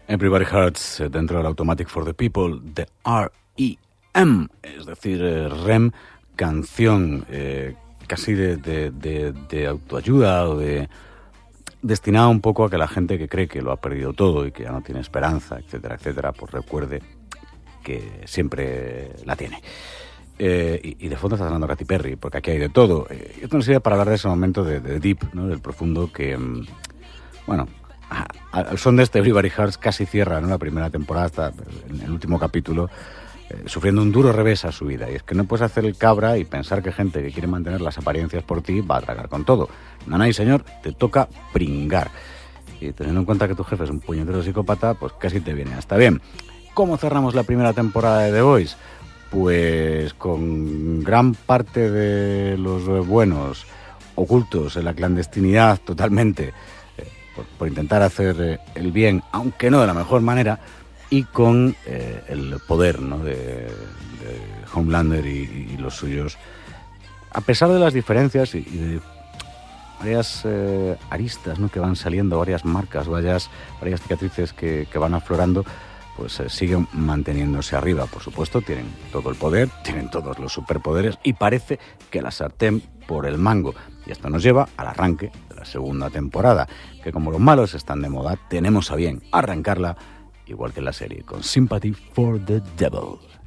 Everybody Hurts, dentro del Automatic for the People, de R.E.M., es decir, REM, canción casi de autoayuda o destinada un poco a que la gente que cree que lo ha perdido todo y que ya no tiene esperanza, etcétera, etcétera, pues recuerde que siempre la tiene. Y de fondo está sonando Katy Perry, porque aquí hay de todo. Esto nos sirve para hablar de ese momento de deep, ¿no? Del profundo que, bueno, al son de este Everybody Hurts casi cierra, ¿no?, la primera temporada hasta en el último capítulo, sufriendo un duro revés a su vida. Y es que no puedes hacer el cabra y pensar que gente que quiere mantener las apariencias por ti va a tragar con todo. No, y señor, te toca pringar. Y teniendo en cuenta que tu jefe es un puñetero psicópata, pues casi te viene hasta bien. ¿Cómo cerramos la primera temporada de The Voice? Pues con gran parte de los buenos ocultos en la clandestinidad totalmente, por intentar hacer el bien, aunque no de la mejor manera, y con el poder, ¿no?, de Homelander y los suyos, a pesar de las diferencias y de varias aristas, ¿no?, que van saliendo, varias marcas, varias cicatrices que van aflorando, pues siguen manteniéndose arriba. Por supuesto, tienen todo el poder, tienen todos los superpoderes y parece que la sartén por el mango. Y esto nos lleva al arranque de la segunda temporada, que como los malos están de moda, tenemos a bien arrancarla, igual que en la serie, con Sympathy for the Devil.